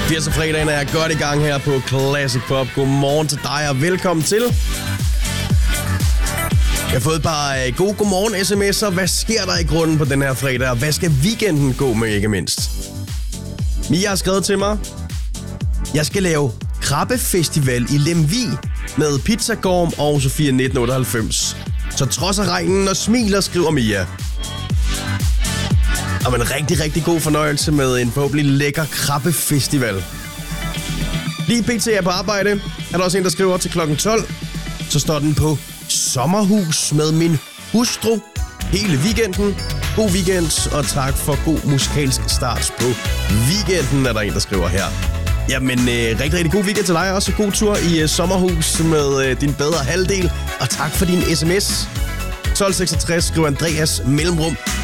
80'er-fredagen er godt i gang her på Classic Pop. Godmorgen til dig og velkommen til. Jeg har fået et par gode godmorgen sms'er. Hvad sker der i grunden på den her fredag? Og hvad skal weekenden gå med, ikke mindst? Mia har skrevet til mig. Jeg skal lave krabbefestival i Lemvig med Pizzagorm og Sofia 1998. Så trods af regnen og smiler, skriver Mia. Og en rigtig, rigtig god fornøjelse med en forhåbentlig lækker krabbefestival. Lige pt. Er på arbejde. Er der også en, der skriver til klokken 12. Så står den på sommerhus med min hustru hele weekenden. God weekend, og tak for god musikalsk start på weekenden, er der en, der skriver her. Jamen, rigtig, rigtig god weekend til dig. Også god tur i sommerhus med din bedre halvdel. Og tak for din sms. 1266 skriver Andreas mellemrum